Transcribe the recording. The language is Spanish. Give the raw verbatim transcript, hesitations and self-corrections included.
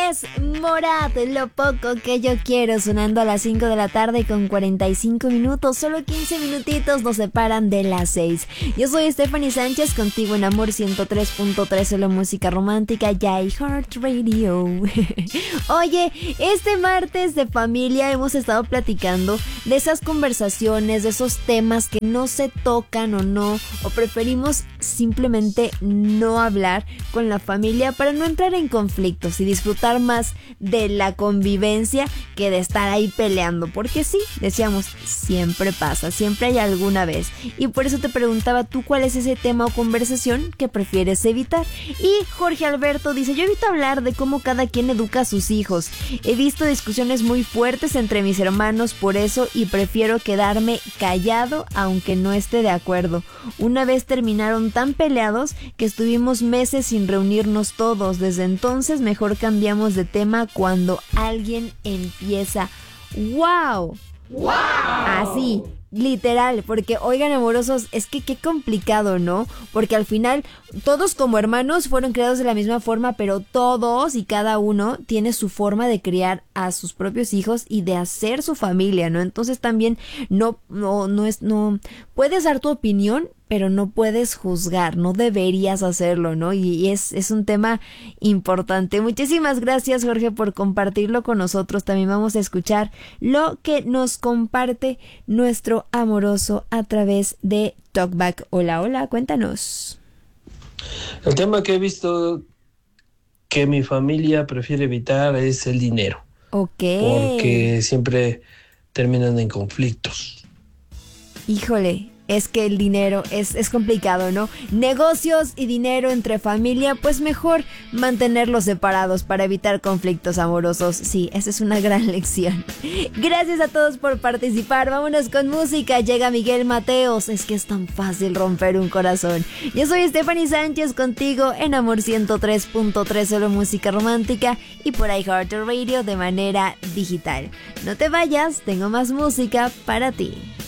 es Morat, lo poco que yo quiero, sonando a las cinco de la tarde con cuarenta y cinco minutos. Solo quince minutitos nos separan de las seis. Yo soy Stephanie Sánchez, contigo en Amor ciento tres punto tres, solo música romántica, ya Heart Radio. Oye, este martes de familia hemos estado platicando de esas conversaciones, de esos temas que no se tocan o no, o preferimos simplemente no hablar con la familia para no entrar en conflictos y disfrutar más de la convivencia que de estar ahí peleando, porque sí, decíamos, siempre pasa, siempre hay alguna vez, y por eso te preguntaba tú cuál es ese tema o conversación que prefieres evitar. Y Jorge Alberto dice: yo evito hablar de cómo cada quien educa a sus hijos, he visto discusiones muy fuertes entre mis hermanos por eso y prefiero quedarme callado aunque no esté de acuerdo. Una vez terminaron tan peleados que estuvimos meses sin reunirnos todos. Desde entonces mejor cambiamos de tema cuando alguien empieza. ¡Wow! ¡Wow! Así, literal, porque oigan, amorosos, es que qué complicado, ¿no? Porque al final todos como hermanos fueron criados de la misma forma, pero todos y cada uno tiene su forma de criar a sus propios hijos y de hacer su familia, ¿no? Entonces también no, no, no es, no, puedes dar tu opinión, pero no puedes juzgar, no deberías hacerlo, ¿no? Y, y es, es un tema importante. Muchísimas gracias, Jorge, por compartirlo con nosotros. También vamos a escuchar lo que nos comparte nuestro amoroso a través de Talkback. Hola, hola, cuéntanos. El tema que he visto que mi familia prefiere evitar es el dinero. Ok. Porque siempre terminan en conflictos. Híjole, es que el dinero es, es complicado, ¿no? Negocios y dinero entre familia, pues mejor mantenerlos separados para evitar conflictos amorosos. Sí, esa es una gran lección. Gracias a todos por participar. Vámonos con música. Llega Miguel Mateos. Es que es tan fácil romper un corazón. Yo soy Stephanie Sánchez, contigo en Amor ciento tres punto tres, solo música romántica, y por iHeart Radio de manera digital. No te vayas, tengo más música para ti.